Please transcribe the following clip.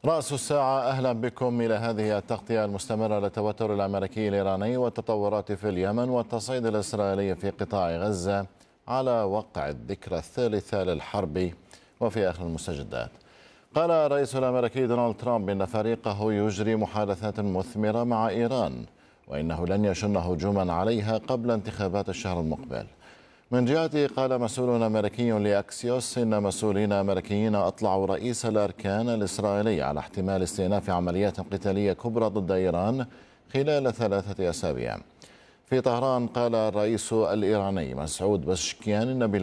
رأس الساعة، أهلا بكم إلى هذه التغطية المستمرة للتوتر الأمريكي الإيراني والتطورات في اليمن والتصعيد الإسرائيلي في قطاع غزة على وقع الذكرى الثالثة للحرب. وفي آخر المستجدات، قال الرئيس الأمريكي دونالد ترامب إن فريقه يجري محادثات مثمرة مع إيران، وإنه لن يشن هجوما عليها قبل انتخابات الشهر المقبل. من جهته، قال مسؤول أمريكي لأكسيوس إن مسؤولين أمريكيين أطلعوا رئيس الأركان الإسرائيلي على احتمال استئناف عمليات قتالية كبرى ضد إيران خلال 3 أسابيع. في طهران، قال الرئيس الإيراني مسعود بزشكيان إن